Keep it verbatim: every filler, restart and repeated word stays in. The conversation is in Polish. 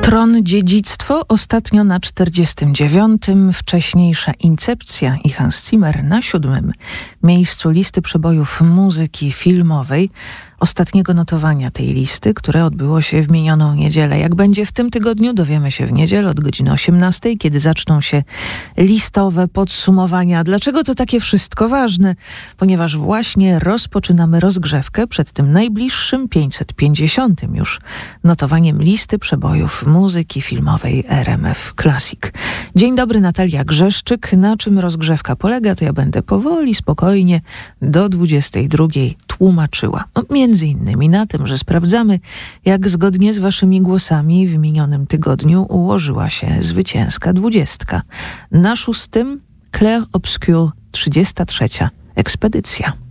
Tron Dziedzictwo ostatnio na czterdziestym dziewiątym, wcześniejsza Incepcja i Hans Zimmer na siódmym miejscu listy przebojów muzyki filmowej, ostatniego notowania tej listy, które odbyło się w minioną niedzielę. Jak będzie w tym tygodniu, dowiemy się w niedzielę od godziny osiemnastej, kiedy zaczną się listowe podsumowania. Dlaczego to takie wszystko ważne? Ponieważ właśnie rozpoczynamy rozgrzewkę przed tym najbliższym pięćset pięćdziesiątym już notowaniem listy przebojów muzyki filmowej R M F Classic. Dzień dobry, Natalia Grzeszczyk. Na czym rozgrzewka polega, to ja będę powoli, spokojnie do dwudziestej drugiej tłumaczyła. No, między innymi na tym, że sprawdzamy, jak zgodnie z waszymi głosami w minionym tygodniu ułożyła się zwycięska dwudziestka. Na szóstym Clair Obscur trzydziesta trzecia ekspedycja.